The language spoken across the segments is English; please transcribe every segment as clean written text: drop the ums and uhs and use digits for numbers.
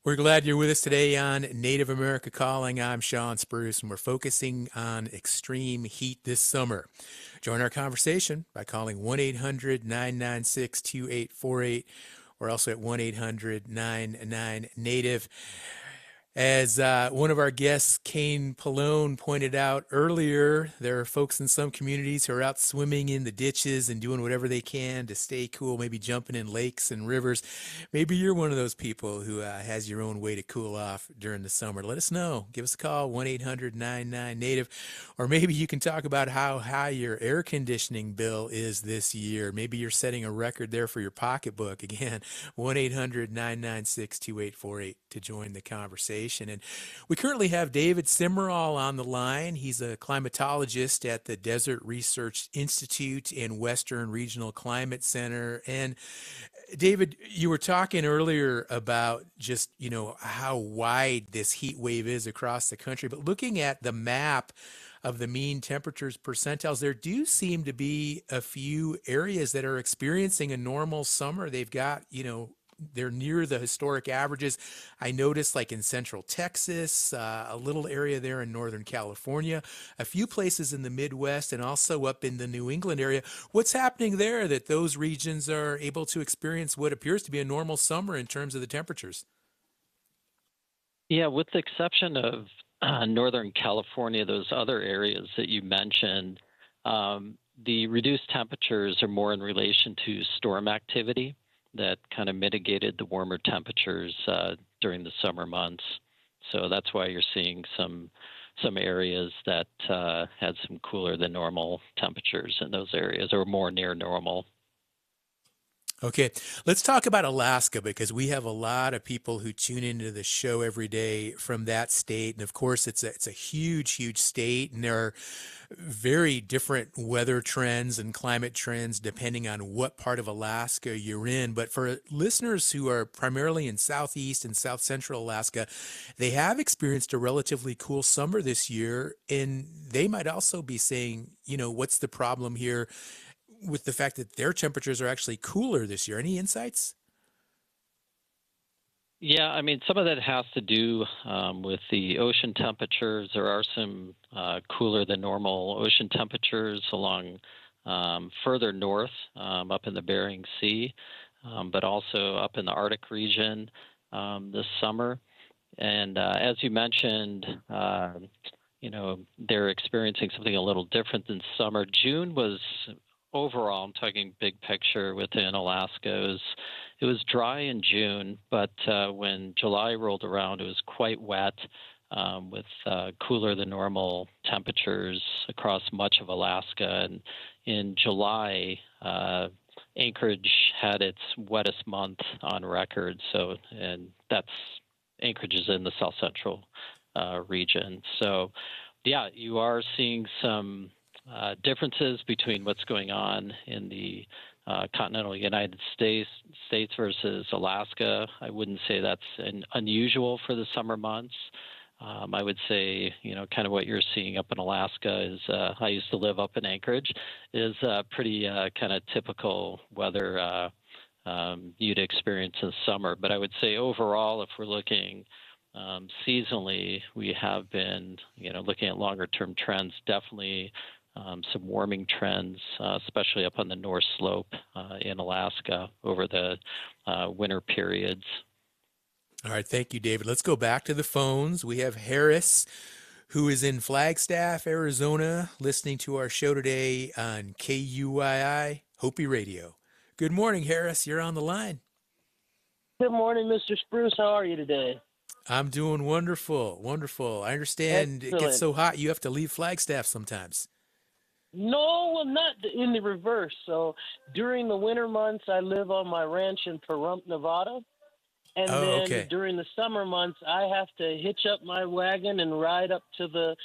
We're glad you're with us today on Native America Calling. I'm Sean Spruce, and we're focusing on extreme heat this summer. Join our conversation by calling 1 800 996 2848. We're also at 1 800 99 Native. As one of our guests, Kane Pallone, pointed out earlier, there are folks in some communities who are out swimming in the ditches and doing whatever they can to stay cool, maybe jumping in lakes and rivers. Maybe you're one of those people who has your own way to cool off during the summer. Let us know. Give us a call, 1 800 99 Native. Or maybe you can talk about how high your air conditioning bill is this year. Maybe you're setting a record there for your pocketbook. Again, 1 800 996 2848 to join the conversation. And we currently have David Simmerall on the line. He's a climatologist at the Desert Research Institute and Western Regional Climate Center. And David, you were talking earlier about just, how wide this heat wave is across the country, but looking at the map of the mean temperatures percentiles, there do seem to be a few areas that are experiencing a normal summer. They've got, they're near the historic averages. I noticed like in central Texas, a little area there in Northern California, a few places in the Midwest, and also up in the New England area. What's happening there that those regions are able to experience what appears to be a normal summer in terms of the temperatures? Yeah, with the exception of Northern California, those other areas that you mentioned, the reduced temperatures are more in relation to storm activity that kind of mitigated the warmer temperatures during the summer months. So that's why you're seeing some areas that had some cooler than normal temperatures in those areas, or more near normal. Okay, let's talk about Alaska because we have a lot of people who tune into the show every day from that state, and of course, it's a huge state, and there are very different weather trends and climate trends depending on what part of Alaska you're in. But for listeners who are primarily in southeast and south central Alaska, they have experienced a relatively cool summer this year, and they might also be saying, what's the problem here with the fact that their temperatures are actually cooler this year? Any insights? Yeah, I mean, some of that has to do with the ocean temperatures. There are some cooler than normal ocean temperatures along further north, up in the Bering Sea, but also up in the Arctic region this summer. And as you mentioned, they're experiencing something a little different than summer. June was overall, I'm talking big picture within Alaska, it was dry in June, but when July rolled around, it was quite wet with cooler than normal temperatures across much of Alaska. And in July, Anchorage had its wettest month on record. And that's Anchorage is in the south central region. So, yeah, you are seeing some differences between what's going on in the continental United States versus Alaska. I wouldn't say that's unusual for the summer months. I would say, kind of what you're seeing up in Alaska is, I used to live up in Anchorage, is pretty kind of typical weather you'd experience in summer. But I would say overall, if we're looking seasonally, we have been, looking at longer term trends, definitely some warming trends, especially up on the North Slope in Alaska over the winter periods. All right, thank you, David. Let's go back to the phones. We have Harris, who is in Flagstaff, Arizona, listening to our show today on KUII Hopi Radio. Good morning, Harris. You're on the line. Good morning, Mr. Spruce. How are you today? I'm doing wonderful. I understand Excellent. It gets so hot you have to leave Flagstaff sometimes. No, well, not in the reverse. So during the winter months, I live on my ranch in Pahrump, Nevada. And then okay. During the summer months, I have to hitch up my wagon and ride up to the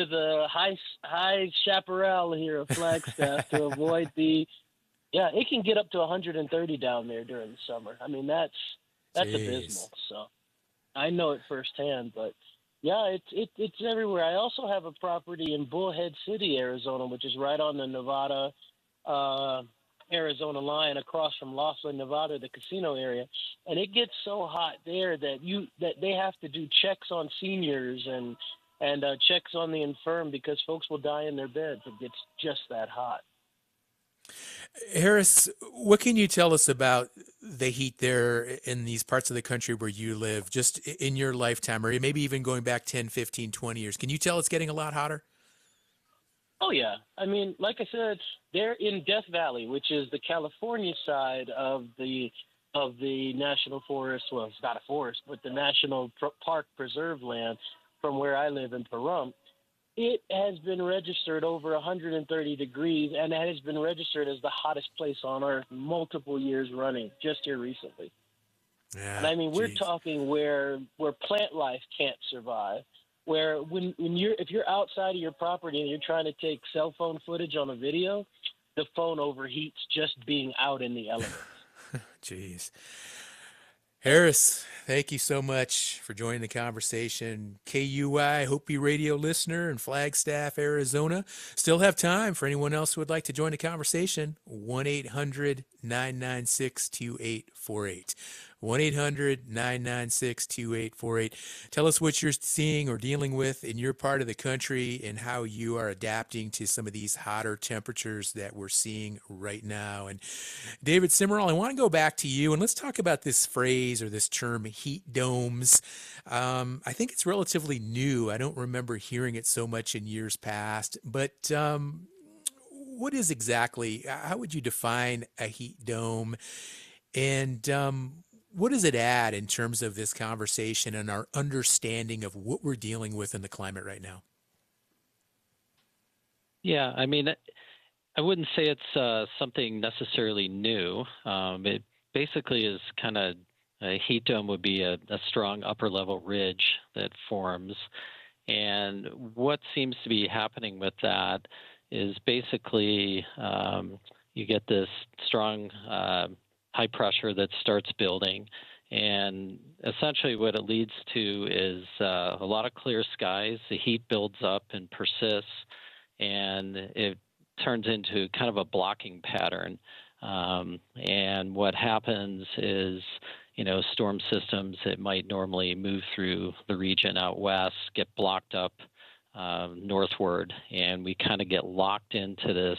high chaparral here of Flagstaff to avoid the. Yeah, it can get up to 130 down there during the summer. I mean, that's abysmal. So I know it firsthand, but. Yeah, it's everywhere. I also have a property in Bullhead City, Arizona, which is right on the Nevada Arizona line across from Laughlin, Nevada, the casino area, and it gets so hot there that they have to do checks on seniors and checks on the infirm because folks will die in their beds. It gets just that hot. Harris, what can you tell us about the heat there in these parts of the country where you live, just in your lifetime, or maybe even going back 10, 15, 20 years? Can you tell it's getting a lot hotter? Oh, yeah. I mean, like I said, they're in Death Valley, which is the California side of the national forest. Well, it's not a forest, but the national park preserve land from where I live in Pahrump. It has been registered over 130 degrees, and it has been registered as the hottest place on Earth multiple years running, just here recently. Yeah, and I mean, we're geez. talking where plant life can't survive, where if you're outside of your property and you're trying to take cell phone footage on a video, the phone overheats just being out in the elements. Jeez. Harris, thank you so much for joining the conversation. KUI, Hopi radio listener in Flagstaff, Arizona. Still have time for anyone else who would like to join the conversation. 1-800-996-2848. 1-800-996-2848. Tell us what you're seeing or dealing with in your part of the country and how you are adapting to some of these hotter temperatures that we're seeing right now. And David Simmerall, I want to go back to you and let's talk about this phrase or this term, heat domes. I think it's relatively new. I don't remember hearing it so much in years past, but what is exactly, how would you define a heat dome? And what does it add in terms of this conversation and our understanding of what we're dealing with in the climate right now? Yeah, I mean, I wouldn't say it's something necessarily new. It basically is kind of a heat dome would be a strong upper level ridge that forms. And what seems to be happening with that is basically you get this strong high pressure that starts building. And essentially what it leads to is a lot of clear skies. The heat builds up and persists, and it turns into kind of a blocking pattern. And what happens is, storm systems that might normally move through the region out west get blocked up northward, and we kind of get locked into this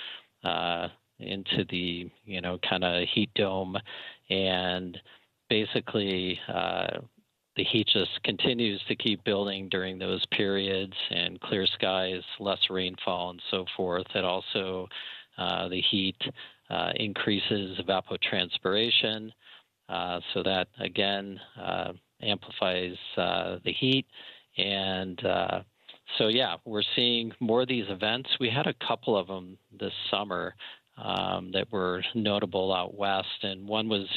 into the kind of heat dome, and basically the heat just continues to keep building during those periods, and clear skies, less rainfall, and so forth. It also the heat increases evapotranspiration, so that again amplifies the heat. And so yeah, we're seeing more of these events. We had a couple of them this summer that were notable out west, and one was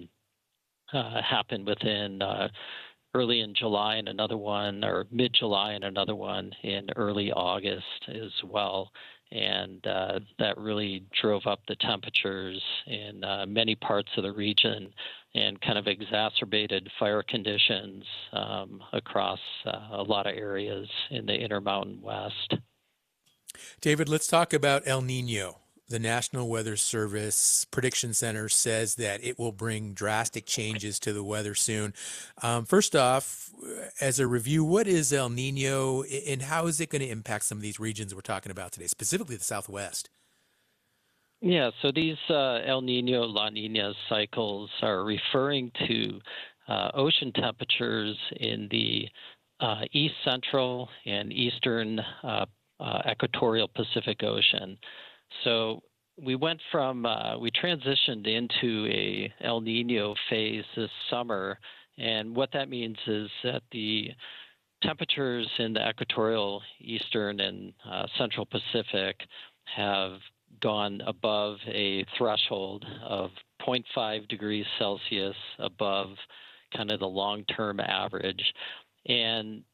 happened within early in July, and another one, or mid-July, and another one in early August as well. And that really drove up the temperatures in many parts of the region and kind of exacerbated fire conditions across a lot of areas in the Intermountain West. David, let's talk about El Nino. The National Weather Service Prediction Center says that it will bring drastic changes to the weather soon. First off, as a review, what is El Nino and how is it going to impact some of these regions we're talking about today, specifically the Southwest? Yeah, so these El Nino, La Nina cycles are referring to ocean temperatures in the east central and eastern equatorial Pacific Ocean. So we went from, we transitioned into a El Nino phase this summer, and what that means is that the temperatures in the equatorial, eastern, and central Pacific have gone above a threshold of 0.5 degrees Celsius above kind of the long-term average. And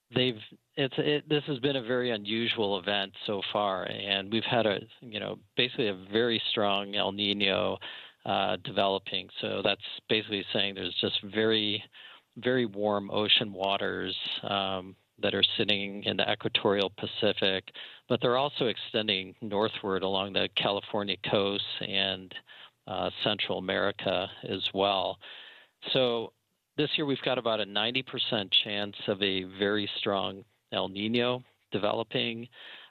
this has been a very unusual event so far, and we've had basically a very strong El Nino developing. So that's basically saying there's just very, very warm ocean waters that are sitting in the equatorial Pacific, but they're also extending northward along the California coast and Central America as well. So this year we've got about a 90% chance of a very strong El Nino developing,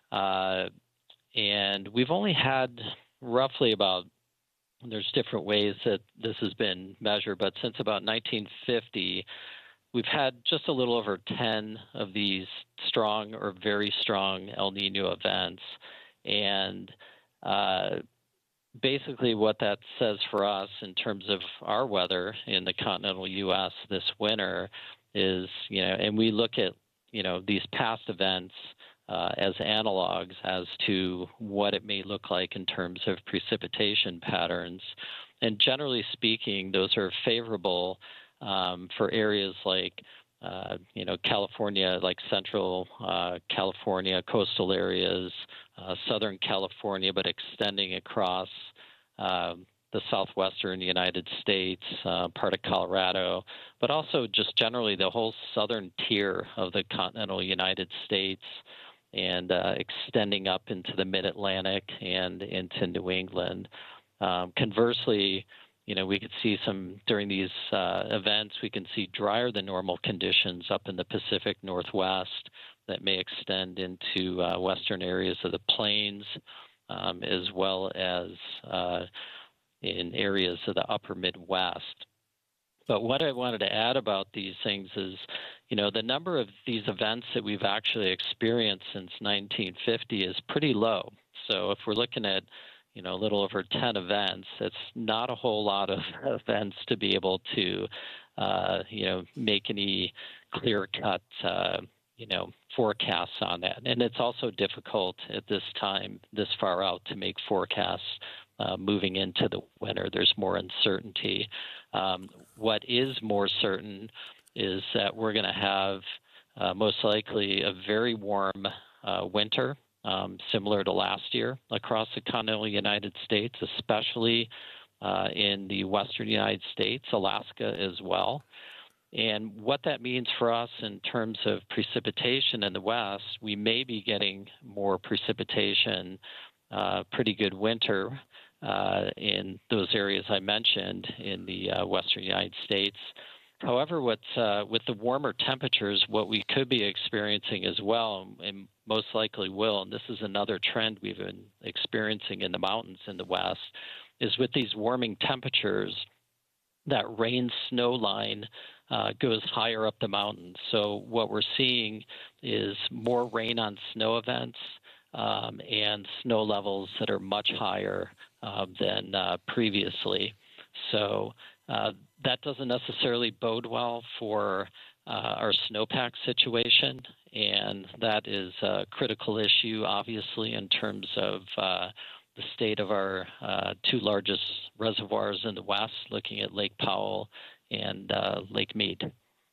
and we've only had roughly about, there's different ways that this has been measured, but since about 1950, we've had just a little over 10 of these strong or very strong El Nino events. And basically what that says for us in terms of our weather in the continental U.S. this winter is, and we look at, these past events as analogs as to what it may look like in terms of precipitation patterns. And generally speaking, those are favorable for areas like, California, like Central California, coastal areas, Southern California, but extending across the southwestern United States, part of Colorado, but also just generally the whole southern tier of the continental United States, and extending up into the mid-Atlantic and into New England. Conversely, we could see during these events, we can see drier than normal conditions up in the Pacific Northwest that may extend into western areas of the plains, as well as in areas of the upper Midwest. But what I wanted to add about these things is, the number of these events that we've actually experienced since 1950 is pretty low. So if we're looking at, a little over 10 events, it's not a whole lot of events to be able to, make any clear-cut, forecasts on that. And it's also difficult at this time, this far out, to make forecasts moving into the winter. There's more uncertainty. What is more certain is that we're going to have most likely a very warm winter, similar to last year across the continental United States, especially in the western United States, Alaska as well. And what that means for us in terms of precipitation in the West, we may be getting more precipitation, pretty good winter in those areas I mentioned in the western United States. However, with the warmer temperatures, what we could be experiencing as well, and most likely will, and this is another trend we've been experiencing in the mountains in the West, is with these warming temperatures, that rain-snow line goes higher up the mountains. So what we're seeing is more rain on snow events and snow levels that are much higher than previously. So that doesn't necessarily bode well for our snowpack situation, and that is a critical issue, obviously, in terms of the state of our two largest reservoirs in the West, looking at Lake Powell and Lake Mead.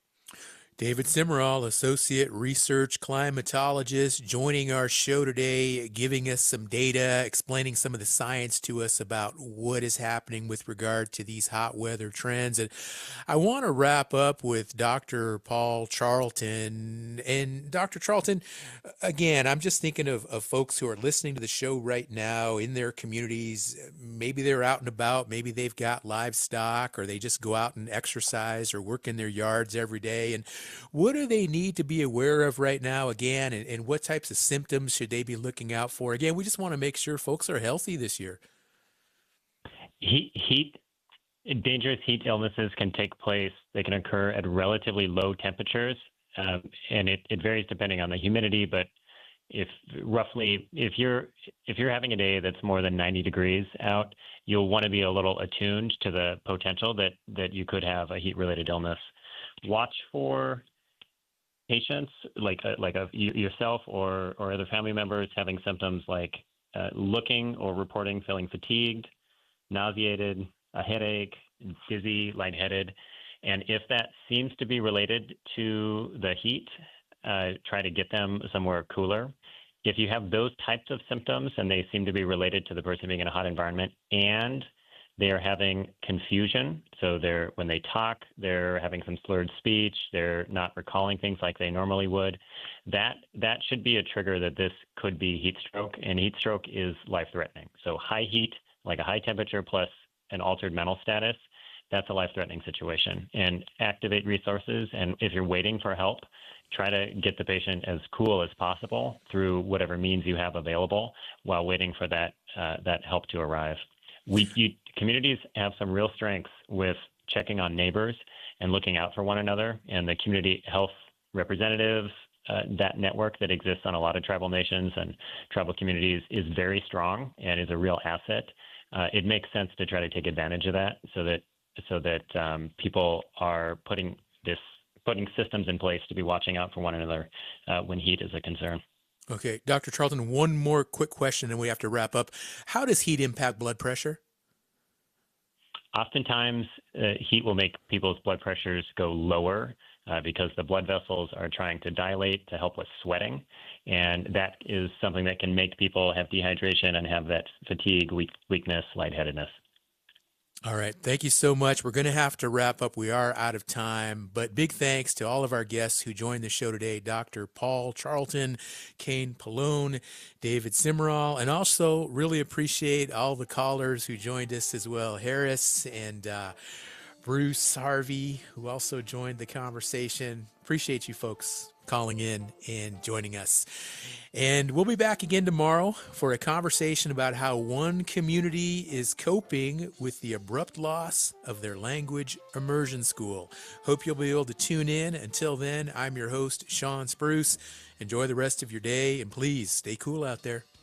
David Simmerall, Associate Research Climatologist, joining our show today, giving us some data, explaining some of the science to us about what is happening with regard to these hot weather trends. And I want to wrap up with Dr. Paul Charlton. And Dr. Charlton, again, I'm just thinking of folks who are listening to the show right now in their communities. Maybe they're out and about, maybe they've got livestock, or they just go out and exercise or work in their yards every day. And what do they need to be aware of right now, again, and what types of symptoms should they be looking out for? Again, we just want to make sure folks are healthy this year. Dangerous heat illnesses can take place. They can occur at relatively low temperatures, and it varies depending on the humidity. But if you're having a day that's more than 90 degrees out, you'll want to be a little attuned to the potential that you could have a heat-related illness. Watch for patients like yourself or other family members having symptoms like looking or reporting feeling fatigued, nauseated, a headache, dizzy, lightheaded. And if that seems to be related to the heat, try to get them somewhere cooler. If you have those types of symptoms and they seem to be related to the person being in a hot environment, and they are having confusion. So when they talk, they're having some slurred speech. They're not recalling things like they normally would. That should be a trigger that this could be heat stroke, and heat stroke is life-threatening. So high heat, like a high temperature plus an altered mental status, that's a life-threatening situation. And activate resources, and if you're waiting for help, try to get the patient as cool as possible through whatever means you have available while waiting for that help to arrive. Communities have some real strengths with checking on neighbors and looking out for one another, and the community health representatives, that network that exists on a lot of tribal nations and tribal communities is very strong and is a real asset. It makes sense to try to take advantage of that so that people are putting systems in place to be watching out for one another when heat is a concern. Okay, Dr. Charlton, one more quick question and we have to wrap up. How does heat impact blood pressure? Oftentimes, heat will make people's blood pressures go lower because the blood vessels are trying to dilate to help with sweating. And that is something that can make people have dehydration and have that fatigue, weakness, lightheadedness. All right. Thank you so much. We're going to have to wrap up. We are out of time, but big thanks to all of our guests who joined the show today, Dr. Paul Charlton, Kane Pallone, David Simrall, and also really appreciate all the callers who joined us as well, Harris and Bruce Harvey, who also joined the conversation. Appreciate you folks calling in and joining us. And we'll be back again tomorrow for a conversation about how one community is coping with the abrupt loss of their language immersion school. Hope you'll be able to tune in. Until then, I'm your host, Sean Spruce. Enjoy the rest of your day, and please stay cool out there.